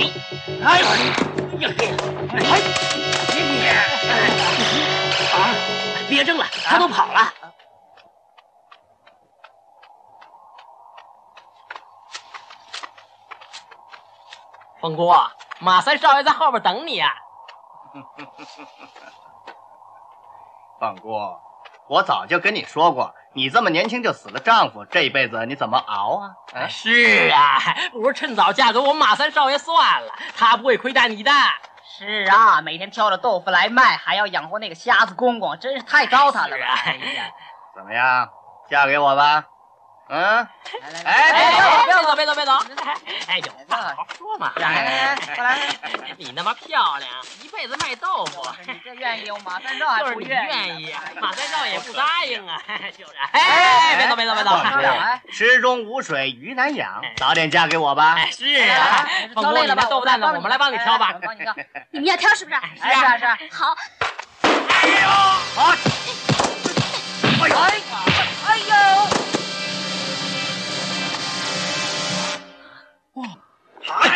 哎呀，别争了，他都跑了。 凤姑，马三少爷在后边等你啊。 凤姑，我早就跟你说过，你这么年轻就死了丈夫，这一辈子你怎么熬啊？ 是啊，不如趁早嫁给我马三少爷算了，他不会亏待你的。 是啊，每天挑着豆腐来卖，还要养活那个瞎子公公，真是太糟蹋了吧！哎呀， 怎么样，嫁给我吧？ 来， 别走！哎，有话好好说嘛！ 来，过来！ 你那么漂亮，一辈子卖豆腐， 你这愿意，我马三少还不愿意， 马三少也不答应啊，就是。哎，别走！ 池中无水鱼难养，早点嫁给我吧。 是啊，凤姑，你那豆腐担子我们来帮你挑吧。 你们要挑是不是？ 是。 好。 哎呦，好。